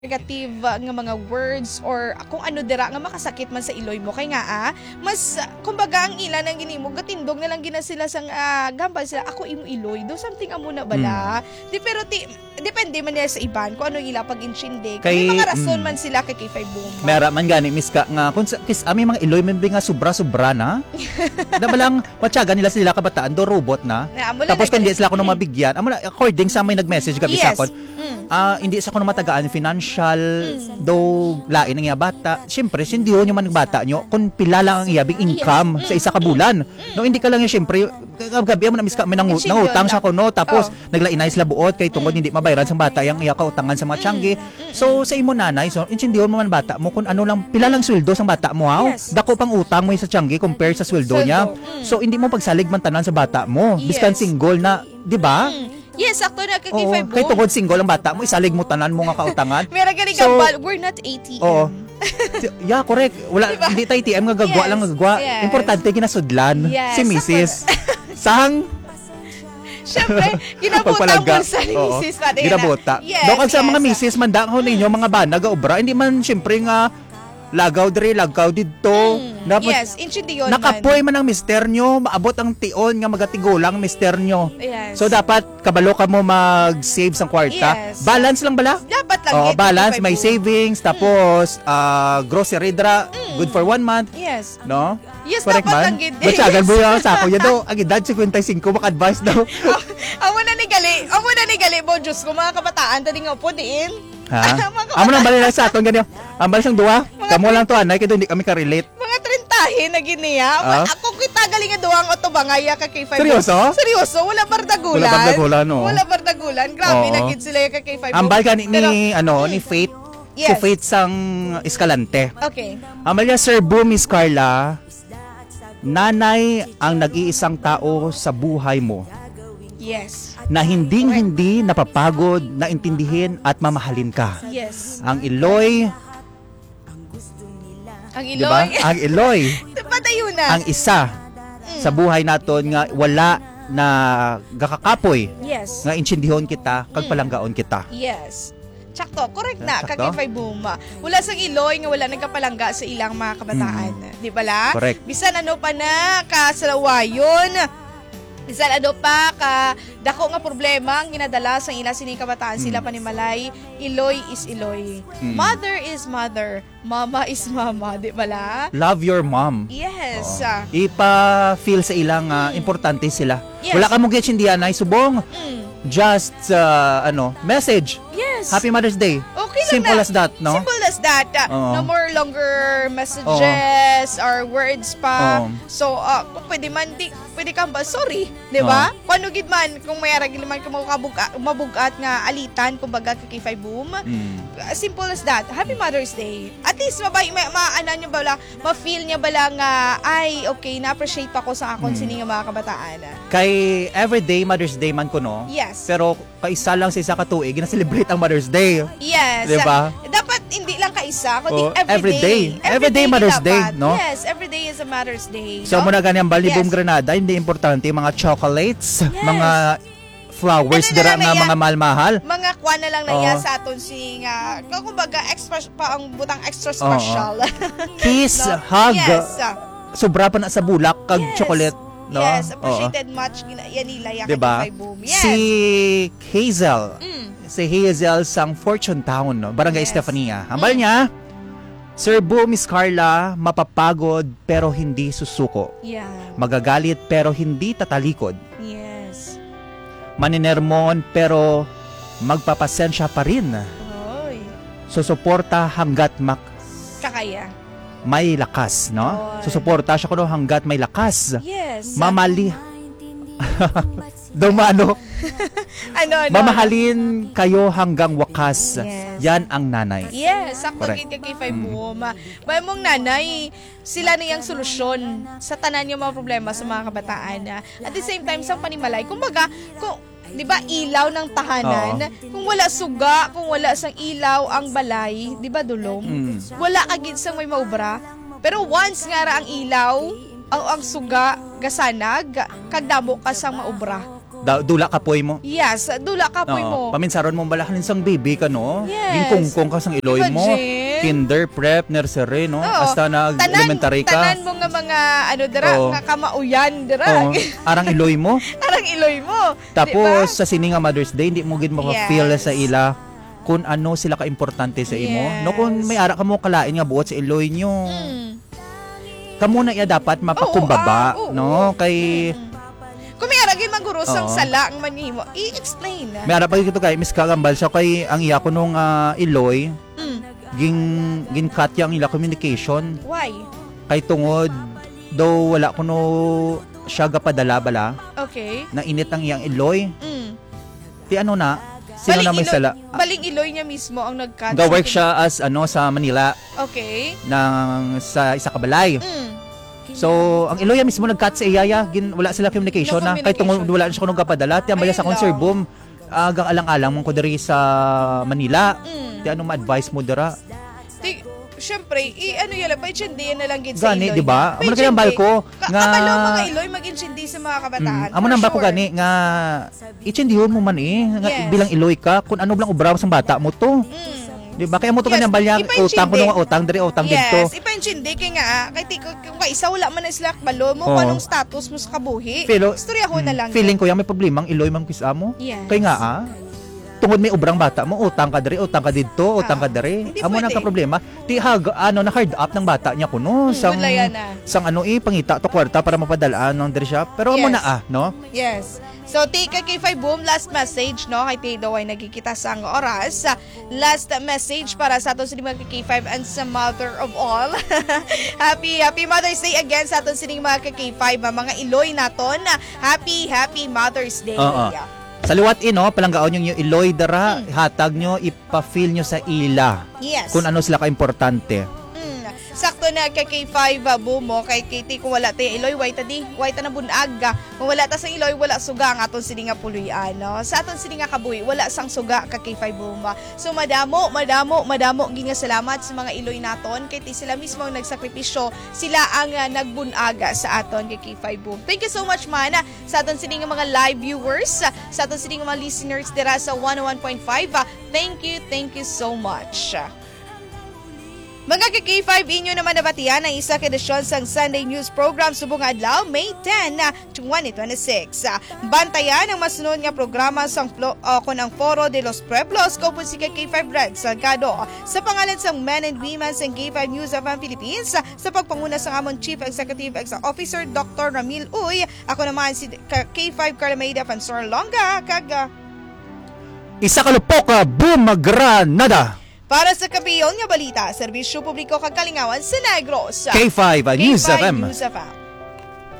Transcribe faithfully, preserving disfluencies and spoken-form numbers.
negative uh, nga mga words or kung ano dira nga makasakit man sa iloy mo kay nga ah, mas uh, kumbaga ang ilan ang ginimo gatindog na lang gina sila sang uh, gambal sila ako imo iloy do something amo na bala mm. di pero ti, depende man nila sa iban kung ano ila pag insinde kay may mga rason mm, man sila kay K five Boom mera man gani miss ka nga kung kis ami mga iloy man nga sobra-sobra na da balang watsaga nila sila kabataan do robot na, na tapos kung hindi sila kuno mabigyan amo according sa may nag-message gabi yes. sa kon Ah, uh, hindi sa kuno matagaan financial mm. do lain ang iya bata. Syempre, hindi yun yung man bata nyo kung pila lang ang iyabing income yes. sa isa ka bulan. No, hindi ka lang yung syempre gabi mo na miss ka may nang utang sa kuno tapos oh. naglainay sila buot kay tungod hindi mabayaran sang bata yang iya ka utangan sa mga tiyanggi. So sa imo nanay, so hindi mo man bata mo kung ano lang pila lang sweldo sang bata mo ha. Yes. Dako pang utang mo sa tiyanggi compare sa sweldo niya. Mm. So hindi mo pagsalig man tanan sa bata mo. Yes. Biskan single na, di ba? Mm. Yes, sakto na kay K five Boom. Kay tungod single ang bata mo, isalig mo tanan mo nga kautangan. Meron galing so, gambal, we're not A T M. Oo. Yeah, correct. Wala diba? Hindi tayo A T M nga gagwa yes. lang gagwa. Yes. Importante ginasudlan yes. si Missus Sang Siyempre, ginabuta mo sa ni Missus natin. Ginabuta. Yes, Dokag yes. sa mga Missus mandang ninyo mga bana gaobra, hindi man syempre nga lagaw diri, lagaw dito. Mm, dapat, yes, inchindi yun nakapoy man ang mister nyo, maabot ang tion nga magatigulang mister nyo. Yes. So dapat kabalo ka mo mag-save sang kwarta. Yes. Balance lang bala? Dapat lang. Oh, balance, may savings, tapos mm. uh, grocery dra, mm. good for one month. Yes. No? Yes, correct dapat man? lang gid. Batsagan mo yung sako niya daw. Ang edad fifty-five, maka-advise daw. Amo na ni gali. Amo na ni gali, bo Diyos ko, mga kabataan, tadi nga po diin. Ha? Amo nang bali lang sa aton ganyan. Ang bali sang duwa. Kamo lang to anay kay hindi kami ka-relate. Mga trentahin na giniya. Uh? Ako kita galing nga duwang oto bangaya ka K five. Seryoso? Seryoso, wala bardagulan. Wala bardagulan no. Wala bardagulan. Grabe na gid sila ka K five. Ang bali ka ni, Pero, ni ano ni Faith. Yes. Si Faith sang Escalante. Okay. Ang bali Sir Boom Miss Carla. Nanay ang nag-iisang tao sa buhay mo. Yes. Na hinding-hindi napapagod na intindihin at mamahalin ka. Yes. Ang Iloy. Ang Iloy. Diba? Ang Iloy. Patayo na. Ang isa mm. sa buhay naton nga wala na gakakapoy. Yes. Nga intsindihon kita, kag palanggaon kita. Yes. Tsakto, correct na. Kag K five Boom. Wala sang Iloy nga wala nagkapalangga sa ilang mga kabataan. Mm. Di ba la? Correct. Bisan ano pa na kasalawayon. Bisan ano pa ka dako nga problema ang ginadala sa ila sining kabataan mm. sila panimalay. Iloy is Iloy. Mm. Mother is mother. Mama is mama, di ba la? Love your mom. Yes. Oh. Ipa-feel sa ilang uh, mm. importante sila. Yes. Wala ka mong getsindihan ay subong. Mm. Just uh, ano, message. Yes. Happy Mother's Day. Okay lang Simple na. as that, no? Simple as that. Uh, no more longer messages uh, or words pa. Uh, so, uh, kung pwede man, di, pwede kang ba, sorry, di ba? Uh, kung ano gid man, kung may aragil man ka mabugat, mabugat nga alitan, kumbaga ka K five Boom, mm. simple as that. Happy Mother's Day. At least, mabay, ma, ma, ano niya bala, ma-feel niya bala nga, ay, okay, na-appreciate pa ko sa akon mm. sining mga kabataan. Kay everyday Mother's Day man ko, no? Yes. Pero, kaisa lang sa isa ka tuig, na-celebrate ang Mother's Day. Yes. Diba? Dapat hindi lang kaisa, kundi oh, every day. Every day Mother's Day, no? Yes, every day is a Mother's Day. So, no? muna ganyan, Bali Boom yes. Granada, hindi importante mga chocolates, yes. mga flowers, ano dira nga mga mahal-mahal. Mga kwan na lang na oh. sa aton si nga, kumbaga, extra pa ang butang extra special. Oh, oh. Kiss, no? Hug, yes. sobra pa na sa bulak, kag yes. chocolate. No? Yes, appreciated oh. much yan nila yan diba? K five Boom. Yes. Si Hazel, mm. si Hazel sang Fortune Town, no? Barangay yes. Estefania. Hambal mm. niya, Sir Boom, Miss Carla, mapapagod pero hindi susuko. Yeah. Magagalit pero hindi tatalikod. Yes. Maninermon pero magpapasensya pa rin. Oy. Susuporta hanggat mak... Kakaya. May lakas, no? Oy. Susuporta siya kuno hanggat may lakas. Yes. Mamali... Dumano. ano, ano, mamahalin kayo hanggang wakas. Yes. Yan ang nanay. Yes, sakto gid kay K five Boom. Mm. May mong nanay, sila na yung solusyon sa tanan yung mga problema sa mga kabataan. At the same time, sa panimalay, kumbaga, kung, di ba, ilaw ng tahanan, oo. Kung wala suga, kung wala sang ilaw ang balay, di ba, dulong, mm. wala agid sang may maubra. Pero once nga ra ang ilaw, ang, ang suga, gasanag, kagdamo ka sang maubra. Da, dula kapoy mo. Yes, dula kapoy Oo. mo. Paminsaron mo balahalin sang baby ka, no? Yes. Ginkungkong ka sang iloy mo. Imagine. Kinder, prep, nursery, no? Oo. Hasta na Tanan- elementary ka. Tanan mo nga mga, ano dira, Oo. nga kamauyan dira. Oo. Arang iloy mo. Arang iloy mo. Tapos, diba? sa sini nga Mother's Day, hindi mo gid maka-feel Yes. sa ila kung ano sila ka-importante sa imo. Yes. No, kung may ara ka mo kalain nga buot sa iloy nyo. Mm. Kamo na iya dapat mapakumbaba, Oo, ah, oo. no? Kay Kung may aragin magurusang Oo. sala ang manimo, i-explain na. may ara pa gito kay Miss Kagambal siya kay ang iya ko nung ah, iloy Mm. ging gin cut yang ila communication Why? kay tungod do wala kuno siya gapadala bala Okay. na init ang iyang iloy. Mm. Ti ano na sino na may Iloy- sala? Baling iloy niya mismo ang nag-cut. Ga-work siya as ano sa Manila Okay. ng sa isa ka balay. Mm. So, ang iloya mismo nag-cut sa iyaya, gin, wala sila communication No na kahit tungod communication. wala siya kuno gapadala, ti ambaya sa Ayun concert lang. boom. Agang alang-alang mo ko diri sa Manila. Mm. Ti ano ma-advise mo dira? Di, syempre, i ano yala, pa-intindihan na lang gid sa Gani, iloy. di ba? Amo na kaya ang balko Ka- nga Kabalo mga iloy mag-intindi sa mga kabataan. Mm, amo for nang balko sure. gani nga itindihon mo man eh nga Yes. bilang iloy ka kun ano lang ubra sa bata mo to. Mm. Di ba? Kaya mo to Yes, kanyang balya ipaintindi. utang kuno nga utang diri utang dito. Yes, ipa-intindi kay nga, ah, kay ti kung kay isa wala man na sila kabalo mo, Oo. kung anong status mo sa kabuhi. Filo- Istorya ko na Mm, lang. Feeling ko yan may problema ang iloy mang kisa mo. Yes. Kay nga ah tungod may ubrang bata mo, utang ka diri, utang ka dito, utang ka Ah, diri. hindi Amo na pwede. ka problema. Ti hag ano na hard up ng bata niya kuno Hmm, sang gulayan na. sang ano eh pangita to kwarta para mapadalaan ng diri siya. Pero amo Yes. na ah, no? Yes. So, take a K five Boom, last message, no? Kay Tido ay nagkikita sa ang oras. Uh, Last message para sa aton sining mga K five and sa mother of all. happy, happy Mother's Day again sa aton sining mga K five, uh, mga iloy naton. Happy, happy Mother's Day. Oo. Sa liwat ino, palanggaon yung iloy dara, Hmm. hatag nyo, ipa-feel nyo sa ila. Yes. Kung ano sila ka-importante. Mm, sakto na kay K five uh, Boom mo, kay Katie kung wala tayo iloy, way ta di, way ta na bunag. uh, Kung wala ta sa iloy, wala suga ang aton sini nga puluyan, no? Sa aton sini nga kabuhi, wala sang suga ka K five Boom. uh. So madamo, madamo, madamo gid nga salamat sa mga iloy naton, kay ti sila mismo ang nagsakripisyo, sila ang uh, nagbunaga sa aton kay K five Boom. Thank you so much man uh, sa aton sini nga mga live viewers, uh, sa aton sini nga mga listeners dira sa one oh one point five. uh, Thank you, thank you so much. Mga ka-K five, inyo naman nabatian ang isa kedisyon sa Sunday News Program subong adlaw, May tenth, twenty twenty-six. Bantayan ang masunod nga programa sa uh, kunang Foro de los Pueblos ko po si K five Red Salgado sa pangalan sa Men and Women sa K five News of ang Philippines sa pagpanguna sa amon Chief Executive Officer Doctor Ramil Uy. Ako naman si K five Carlameda Pansor Longa kaga. Isa kalupok, uh, boom, Granada. Para sa kabiyon nga balita, serbisyo publiko kag kalingawan sa Negros. K five, uh, News K five F M. News F M.